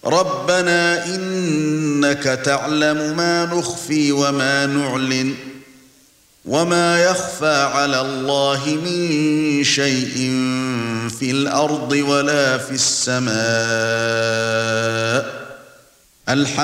رَبَّنَا إِنَّكَ تَعْلَمُ مَا نُخْفِي وَمَا نُعْلِنُ وَمَا يَخْفَى عَلَى اللَّهِ مِن شَيْءٍ فِي الْأَرْضِ وَلَا فِي السَّمَاءِ